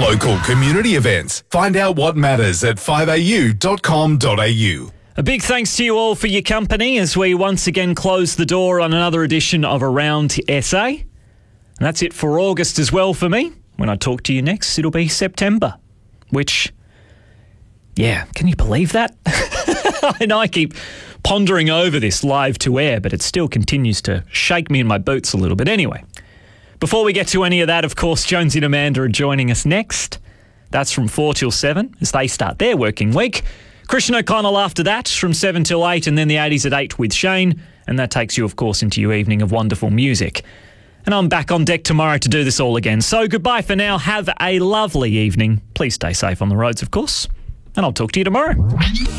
local community events. Find out what matters at 5au.com.au. A big thanks to you all for your company as we once again close the door on another edition of Around SA. And that's it for August as well for me. When I talk to you next, it'll be September. Which, yeah, can you believe that? I know I keep pondering over this live to air, but it still continues to shake me in my boots a little bit. Anyway, before we get to any of that, of course, Jonesy and Amanda are joining us next. That's from 4 till 7 as they start their working week. Christian O'Connell after that from 7 till 8, and then the 80s at 8 with Shane. And that takes you, of course, into your evening of wonderful music. And I'm back on deck tomorrow to do this all again. So goodbye for now. Have a lovely evening. Please stay safe on the roads, of course. And I'll talk to you tomorrow.